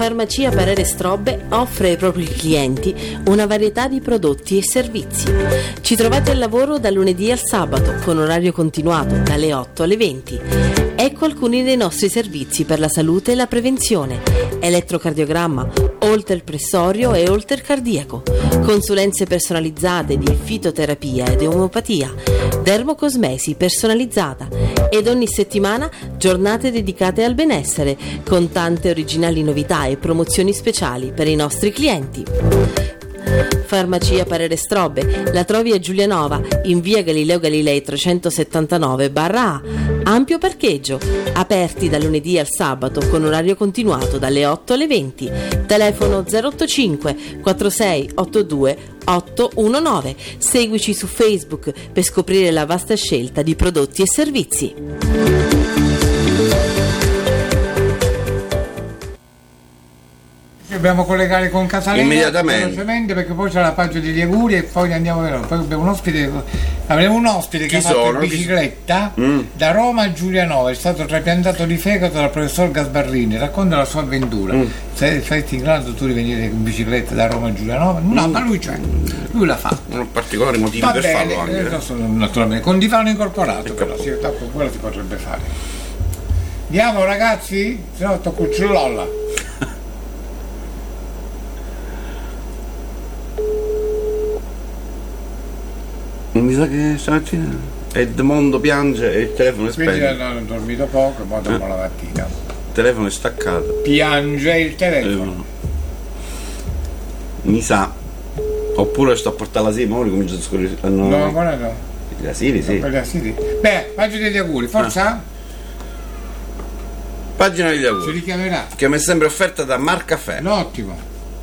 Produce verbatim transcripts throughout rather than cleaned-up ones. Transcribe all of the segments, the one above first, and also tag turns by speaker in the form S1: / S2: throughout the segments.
S1: Farmacia Parere Strobbe offre ai propri clienti una varietà di prodotti e servizi. Ci trovate al lavoro dal lunedì al sabato con orario continuato dalle otto alle venti. Ecco alcuni dei nostri servizi per la salute e la prevenzione: elettrocardiogramma, holter pressorio e holter cardiaco, consulenze personalizzate di fitoterapia ed omeopatia, dermocosmesi personalizzata ed ogni settimana giornate dedicate al benessere con tante originali novità e promozioni speciali per i nostri clienti. Farmacia Parere Strobbe la trovi a Giulianova in via Galileo Galilei trecentosettantanove A, ampio parcheggio, aperti dal lunedì al sabato con orario continuato dalle otto alle venti. Telefono zero otto cinque quattro sei otto due otto uno nove. Seguici su Facebook per scoprire la vasta scelta di prodotti e servizi.
S2: Dobbiamo collegare con Casalena
S3: immediatamente,
S2: perché poi c'è la pagina degli auguri e poi andiamo a vedere. Poi abbiamo un ospite, avremo un ospite che
S3: Chi
S2: ha fatto
S3: sono?
S2: in bicicletta
S3: Mm.
S2: da Roma a Giulianova, è stato trapiantato di fegato dal professor Gasbarrini, racconta la sua avventura.
S3: Mm.
S2: Sei, sei in grado tu di venire in bicicletta da Roma a Giulianova? No,
S3: Mm.
S2: ma lui c'è, lui la fa.
S3: Non ho particolari motivi
S2: Va
S3: per
S2: bene,
S3: farlo anche.
S2: eh, sono, naturalmente, con divano incorporato,
S3: Ecco.
S2: però, sì, con quello si potrebbe fare. Andiamo ragazzi? Se no tocco il cellular.
S3: Mi sa che stamattina Edmondo piange e il telefono è
S2: Quindi
S3: spento.
S2: hanno dormito poco, poi dopo
S3: Eh.
S2: la mattina.
S3: Il telefono è staccato.
S2: Piange il telefono.
S3: Eh, mi sa. Oppure sto a portare l'asilo, ma ora comincio a scorrere. Ah, no,
S2: No, ancora no.
S3: Gli asili, sì.
S2: Per gli assidi. Beh, faccio degli auguri, forza?
S3: Pagina degli
S2: Ci
S3: auguri,
S2: richiamerà.
S3: che mi è sempre offerta da Marcaffè.
S2: No, ottimo.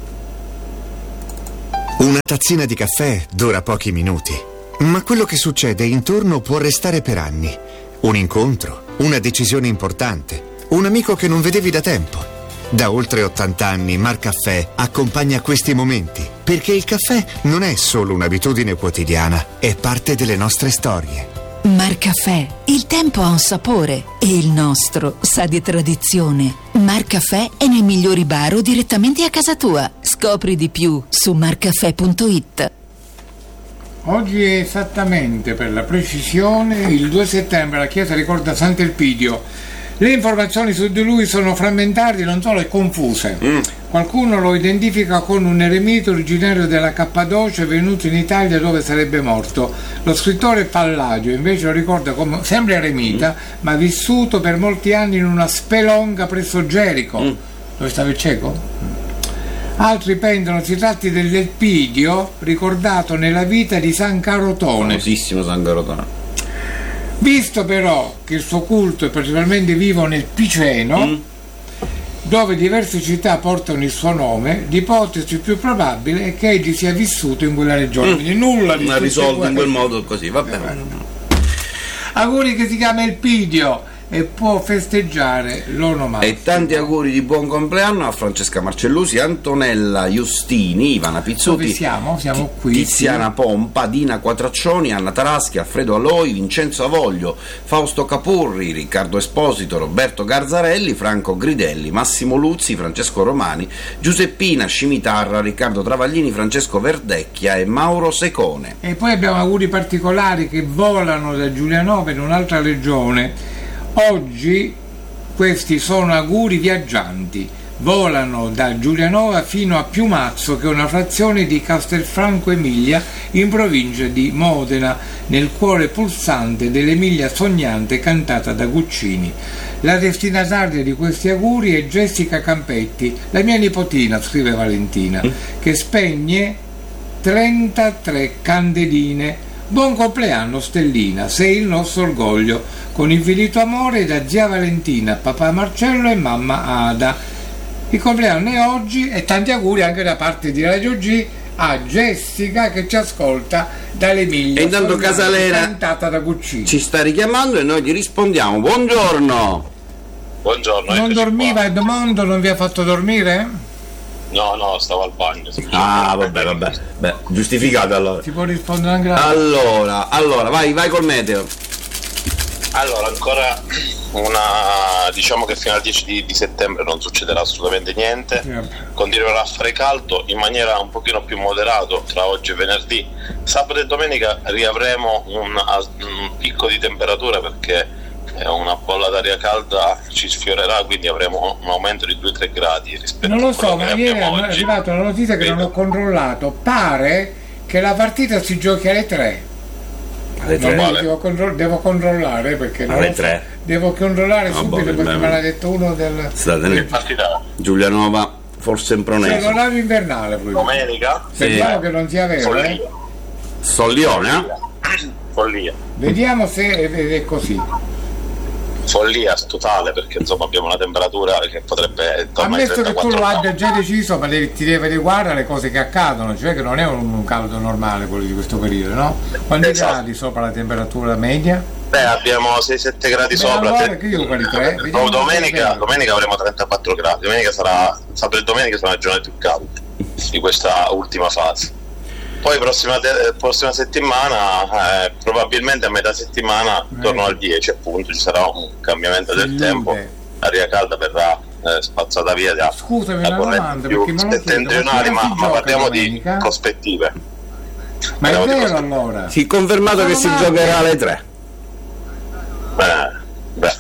S4: Una tazzina di caffè dura pochi minuti, ma quello che succede intorno può restare per anni. Un incontro, una decisione importante, un amico che non vedevi da tempo. Da oltre ottanta anni Marcaffè accompagna questi momenti, perché il caffè non è solo un'abitudine quotidiana, è parte delle nostre storie.
S5: Marcaffè, il tempo ha un sapore e il nostro sa di tradizione. Marcaffè è nei migliori bar o direttamente a casa tua. Scopri di più su marcaffè punto it.
S2: Oggi è esattamente, per la precisione, il due settembre la chiesa ricorda Sant'Elpidio. Le informazioni su di lui sono frammentarie, non solo e confuse.
S3: Mm.
S2: Qualcuno lo identifica con un eremita originario della Cappadocia venuto in Italia dove sarebbe morto. Lo scrittore Palladio invece lo ricorda come sempre eremita, mm. ma vissuto per molti anni in una spelonca presso Gerico. Mm. Dove stava il cieco? Altri pensano si tratti dell'Elpidio ricordato nella vita di San Carotone.
S3: Famosissimo San Carotone.
S2: Visto però che il suo culto è particolarmente vivo nel Piceno, mm. dove diverse città portano il suo nome, l'ipotesi più probabile è che egli sia vissuto in quella regione.
S3: Mm.
S2: Quindi nulla di
S3: Ma risolto in quel modo così, va bene.
S2: Auguri che si chiama Elpidio e può festeggiare l'onomastico.
S3: E tanti auguri di buon compleanno a Francesca Marcellusi, Antonella Giustini, Ivana Pizzuti.
S2: Dove siamo? Siamo qui.
S3: Tiziana Pompa, Dina Quattraccioni, Anna Taraschi, Alfredo Aloi, Vincenzo Avoglio, Fausto Capurri, Riccardo Esposito, Roberto Garzarelli, Franco Gridelli, Massimo Luzzi, Francesco Romani, Giuseppina Scimitarra, Riccardo Travaglini, Francesco Verdecchia e Mauro Secone.
S2: E poi abbiamo auguri particolari che volano da Giulianova in un'altra regione. Oggi questi sono auguri viaggianti, volano da Giulianova fino a Piumazzo, che è una frazione di Castelfranco Emilia in provincia di Modena, nel cuore pulsante dell'Emilia sognante cantata da Guccini. La destinataria di questi auguri è Jessica Campetti, la mia nipotina, scrive Valentina, che spegne trentatré candeline. Buon compleanno Stellina, sei il nostro orgoglio, con infinito amore da zia Valentina, papà Marcello e mamma Ada. Il compleanno è oggi e tanti auguri anche da parte di Radio G a Jessica che ci ascolta dall'Emilia.
S3: E intanto Casalena
S2: cantata da Guccini.
S3: ci sta richiamando e noi gli rispondiamo. Buongiorno.
S6: Buongiorno.
S2: Non dormiva
S6: qua.
S2: Edmondo, non vi ha fatto dormire?
S6: No, no, stavo al bagno.
S3: Ah, vabbè, vabbè. Beh, giustificato allora.
S2: Si può rispondere anche a...
S3: Allora, allora, vai, vai col meteo.
S6: Allora, ancora una, diciamo che fino al dieci di, di settembre non succederà assolutamente niente,
S2: Yeah.
S6: continuerà a fare caldo in maniera un pochino più moderato tra oggi e venerdì. Sabato e domenica riavremo un, un picco di temperatura perché una bolla d'aria calda ci sfiorerà, quindi avremo un aumento di due tre gradi rispetto
S2: Non lo
S6: a
S2: so,
S6: quello
S2: ma
S6: che
S2: ieri
S6: abbiamo
S2: è
S6: oggi.
S2: arrivata una notizia che non ho controllato. Pare che la partita si giochi alle tre.
S3: Alle tre.
S2: Non devo, contro- devo controllare perché non
S3: Alle
S2: lo so.
S3: tre.
S2: Devo controllare
S3: Ah,
S2: subito
S3: boh,
S2: perché
S3: beh,
S2: me l'ha detto uno del
S3: State ne-
S6: Partita
S3: Giulianova, forse in
S2: cioè,
S3: Pronese.
S2: l'orario invernale proprio.
S6: domenica,
S2: Speriamo che non sia vero, eh?
S6: follia.
S3: Sollione, eh?
S6: Follia.
S2: Vediamo se è, è così.
S6: Follia totale, perché insomma abbiamo una temperatura che potrebbe intorno ai
S2: Ammesso che tu
S6: trentaquattro
S2: lo abbia
S6: gradi.
S2: già deciso, ma devi- ti devi adeguare alle cose che accadono, cioè che non è un, un caldo normale quello di questo periodo, no? Quanti
S6: Esatto.
S2: gradi sopra la temperatura media?
S6: Beh, abbiamo sei sette gradi
S2: Beh,
S6: sopra.
S2: allora
S6: te-
S2: che io quelli tre,
S6: No,
S2: vediamo
S6: domenica,
S2: se è
S6: domenica avremo trentaquattro gradi. Domenica sarà, sabato e domenica sarà la giornata più calda di questa ultima fase. Poi prossima, te- prossima settimana, eh, probabilmente a metà settimana, intorno al dieci appunto, ci sarà un cambiamento del
S2: Illude.
S6: tempo. L'aria calda verrà eh, spazzata via da
S2: Scusami,
S6: da
S2: una
S6: correnti
S2: domanda,
S6: più
S2: perché me lo chiedo,
S6: settentrionali,
S2: ma
S6: ma,
S2: si
S6: ma
S2: gioca
S6: parliamo
S2: domenica?
S6: di prospettive.
S2: Ma è
S6: Parliamo di
S2: vero
S6: prospettive.
S2: allora?
S3: Sì, confermato che si
S2: Sono
S3: giocherà
S2: male.
S3: alle tre.
S6: Beh, beh.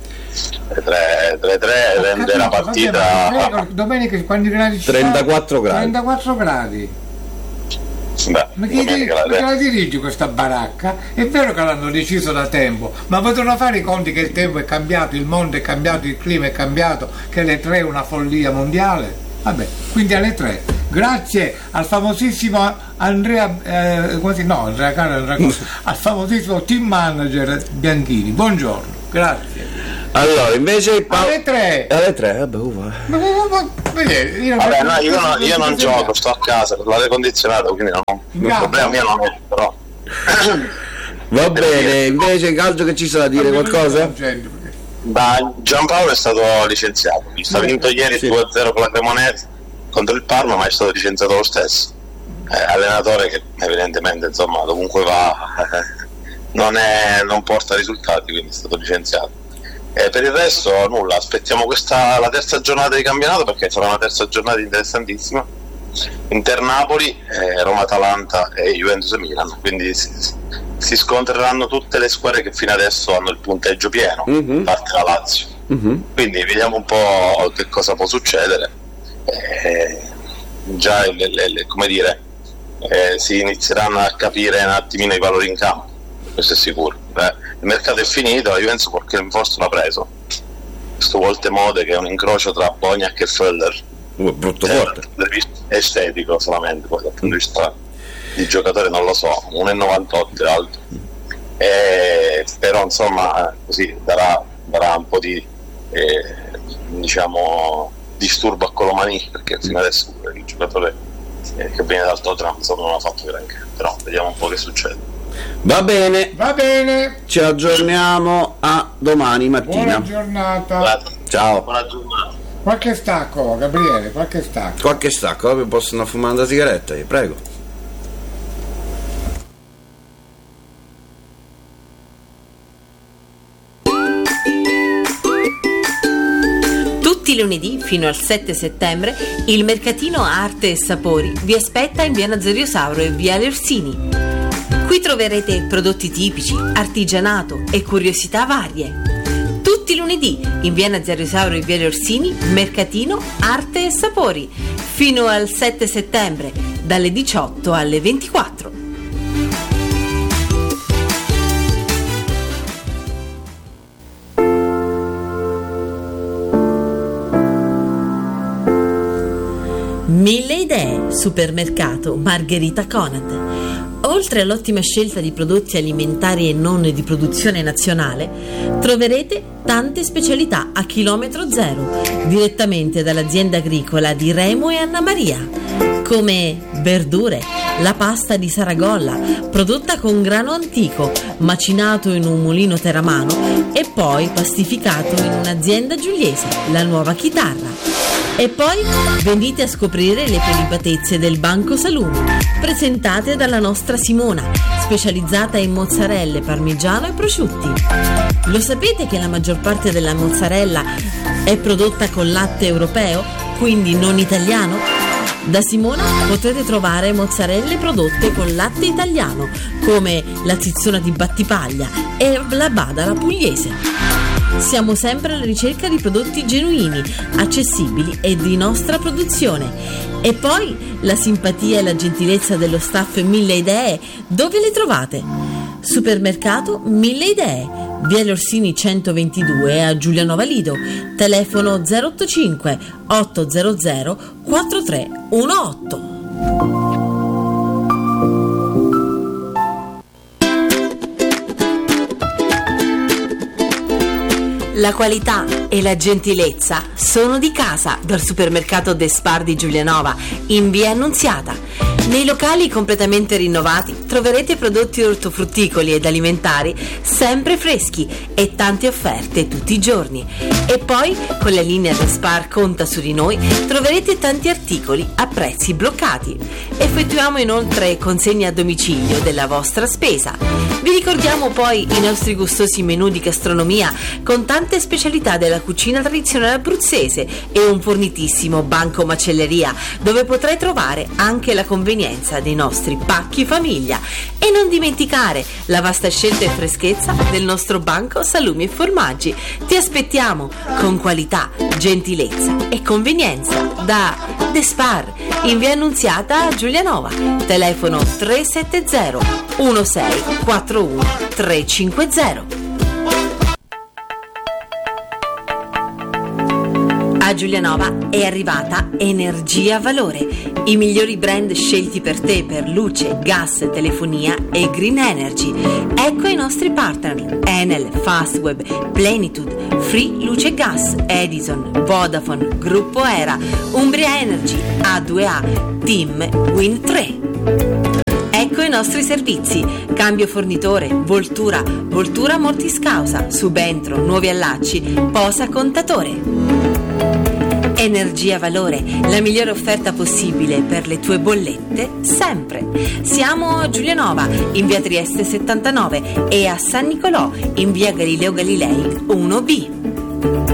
S6: tre tre tre rende la
S2: Ho capito,
S6: partita.
S2: vabbè, ma domenica, domenica quanti gradi ci sono?
S3: trentaquattro gradi.
S2: trentaquattro gradi.
S6: Beh,
S2: Ma che,
S6: domenica la
S2: che la dirigi questa baracca? È vero che l'hanno deciso da tempo, ma potevano fare i conti che il tempo è cambiato, il mondo è cambiato, il clima è cambiato, che le tre è una follia mondiale? Vabbè, quindi alle tre. Grazie al famosissimo Andrea, eh, come si, no, Andrea Caro, Andrea Caro, al famosissimo team manager Bianchini. Buongiorno, grazie.
S3: Allora, invece il pa-
S2: Alle tre.
S3: alle tre, vabbè, uva.
S2: Ma, ma, ma, vedete, io,
S6: Vabbè, no, io, non, io non gioco, sto a casa per l'aria condizionata, quindi non,
S2: In
S6: il
S2: casa?
S6: problema mio non è, però.
S3: Va bene, invece calcio che ci sa da dire qualcosa?
S6: Da Giampaolo è stato licenziato, visto, ha vinto ieri
S3: Sì.
S6: due a zero con la Cremonese contro il Parma, ma è stato licenziato lo stesso. Eh, allenatore che evidentemente insomma dovunque va eh, non, è, non porta risultati, quindi è stato licenziato. E per il resto nulla, aspettiamo questa la terza giornata di campionato, perché sarà una terza giornata interessantissima. Inter Napoli, eh, Roma Atalanta e Juventus e Milan, quindi si, si scontreranno tutte le squadre che fino adesso hanno il punteggio pieno,
S3: Mhm.
S6: a parte la Lazio.
S3: Mhm.
S6: Quindi vediamo un po' che cosa può succedere. Eh, già le, le- le- come dire, eh, si inizieranno a capire un attimino i valori in campo, questo è sicuro. Eh, il mercato è finito, la Juventus perché forse l'ha preso questo Voltemode, che è un incrocio tra Boniak e Föller,
S3: Uh, brutto
S6: eh,
S3: forte.
S6: dal punto di vista estetico solamente, poi dal punto di vista di giocatore non lo so, uno virgola novantotto è alto. Eh, però insomma così darà, darà un po' di eh, diciamo disturbo a Colomani, perché fino adesso il giocatore eh, che viene dal Tottenham insomma, non ha fatto granché, però vediamo un po' che succede.
S3: Va bene,
S2: Va bene,
S3: ci aggiorniamo a domani mattina.
S2: buona giornata.
S6: Grazie.
S3: Ciao.
S6: Buona giornata.
S2: Qualche stacco, Gabriele, qualche stacco.
S3: Qualche stacco, vabbè, possono fumare una sigaretta, io prego.
S1: Tutti i lunedì fino al sette settembre il mercatino Arte e Sapori vi aspetta in via Nazariosauro e via Lersini. Qui troverete prodotti tipici, artigianato e curiosità varie. Tutti i lunedì in via Nazariosauro e via Lersini, mercatino Arte e Sapori, fino al sette settembre, dalle diciotto alle ventiquattro. Mille idee, supermercato Margherita Conad. Oltre all'ottima scelta di prodotti alimentari e non di produzione nazionale, troverete tante specialità a chilometro zero, direttamente dall'azienda agricola di Remo e Anna Maria, come verdure, la pasta di Saragolla, prodotta con grano antico, macinato in un mulino teramano e poi pastificato in un'azienda giuliese, la Nuova Chitarra. E poi venite a scoprire le prelibatezze del Banco Salumi, presentate dalla nostra Simona, specializzata in mozzarelle, parmigiano e prosciutti. Lo sapete che la maggior parte della mozzarella è prodotta con latte europeo, quindi non italiano? Da Simona potrete trovare mozzarelle prodotte con latte italiano, come la Tizzona di Battipaglia e la Badala pugliese. Siamo sempre alla ricerca di prodotti genuini, accessibili e di nostra produzione. E poi la simpatia e la gentilezza dello staff Mille Idee, dove le trovate? Supermercato Mille Idee, via Orsini centoventidue a Giulianova Lido, telefono zero otto cinque otto zero zero quattro tre uno otto. La qualità e la gentilezza sono di casa dal supermercato Despar di Giulianova, in via Annunziata. Nei locali completamente rinnovati troverete prodotti ortofrutticoli ed alimentari sempre freschi e tante offerte tutti i giorni. E poi con la linea Despar Conta su di noi troverete tanti articoli a prezzi bloccati. Effettuiamo inoltre consegne a domicilio della vostra spesa. Vi ricordiamo poi i nostri gustosi menù di gastronomia con tante specialità della cucina tradizionale abruzzese e un fornitissimo banco macelleria dove potrai trovare anche la convenienza dei nostri pacchi famiglia. E non dimenticare la vasta scelta e freschezza del nostro banco salumi e formaggi. Ti aspettiamo con qualità, gentilezza e convenienza da Despar in via Annunziata a Giulianova, telefono tre sette zero uno sei quattro uno tre cinque zero. A Giulianova è arrivata Energia Valore, i migliori brand scelti per te per luce, gas, telefonia e green energy. Ecco i nostri partner: Enel, Fastweb, Plenitude, Free Luce e Gas, Edison, Vodafone, Gruppo Era, Umbria Energy, A due A, Team, Wind tre. Ecco i nostri servizi: cambio fornitore, voltura, voltura mortis causa, subentro, nuovi allacci, posa contatore. Energia Valore, la migliore offerta possibile per le tue bollette sempre. Siamo a Giulianova in via Trieste settantanove e a San Nicolò in via Galileo Galilei uno B.